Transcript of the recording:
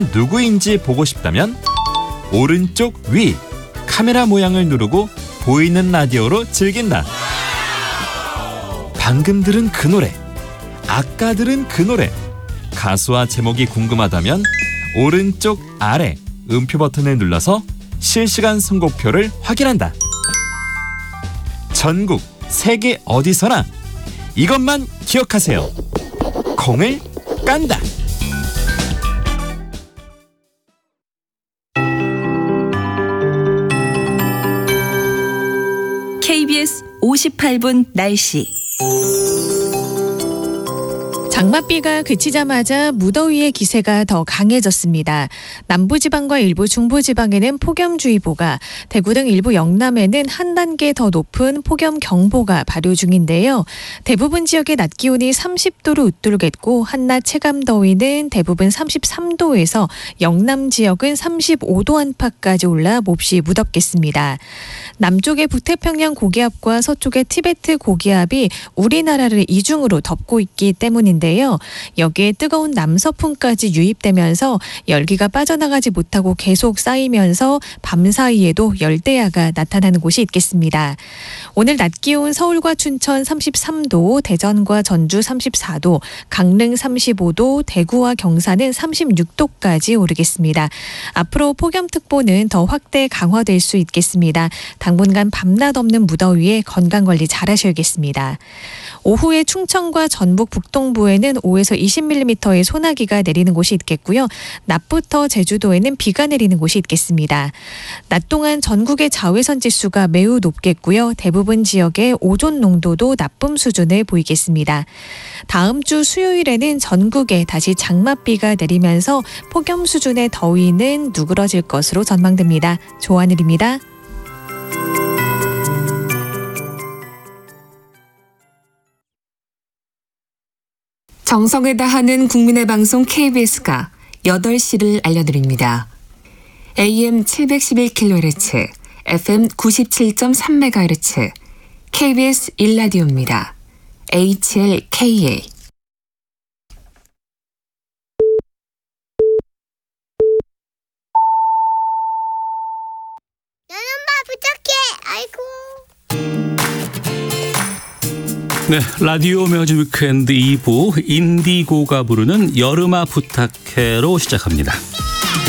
누구인지 보고 싶다면 오른쪽 위 카메라 모양을 누르고 보이는 라디오로 즐긴다. 방금 들은 그 노래, 아까 들은 그 노래, 가수와 제목이 궁금하다면 오른쪽 아래 음표 버튼을 눌러서 실시간 선곡표를 확인한다. 전국 세계 어디서나 이것만 기억하세요. 콩을 깐다. KBS 58분 날씨. 장맛비가 그치자마자 무더위의 기세가 더 강해졌습니다. 남부지방과 일부 중부지방에는 폭염주의보가, 대구 등 일부 영남에는 한 단계 더 높은 폭염경보가 발효 중인데요. 대부분 지역의 낮 기온이 30도를 웃돌겠고 한낮 체감더위는 대부분 33도에서 영남 지역은 35도 안팎까지 올라 몹시 무덥겠습니다. 남쪽의 북태평양 고기압과 서쪽의 티베트 고기압이 우리나라를 이중으로 덮고 있기 때문인데요. 여기에 뜨거운 남서풍까지 유입되면서 열기가 빠져나가지 못하고 계속 쌓이면서 밤사이에도 열대야가 나타나는 곳이 있겠습니다. 오늘 낮 기온 서울과 춘천 33도, 대전과 전주 34도, 강릉 35도, 대구와 경산은 36도까지 오르겠습니다. 앞으로 폭염특보는 더 확대 강화될 수 있겠습니다. 당분간 밤낮 없는 무더위에 건강관리 잘하셔야겠습니다. 오후에 충청과 전북 북동부에는 5에서 20mm의 소나기가 내리는 곳이 있겠고요. 낮부터 제주도에는 비가 내리는 곳이 있겠습니다. 낮 동안 전국의 자외선 지수가 매우 높겠고요. 대부분 지역의 오존 농도도 나쁨 수준을 보이겠습니다. 다음 주 수요일에는 전국에 다시 장맛비가 내리면서 폭염 수준의 더위는 누그러질 것으로 전망됩니다. 조하늘입니다. 정성을 다하는 국민의 방송 KBS가 8시를 알려드립니다. AM 711kHz, FM 97.3MHz, KBS 1라디오입니다. HLKA. 연엄마 부탁해. 아이고. 네, 라디오 뮤직 위크엔드 2부 인디고가 부르는 여름아 부탁해로 시작합니다.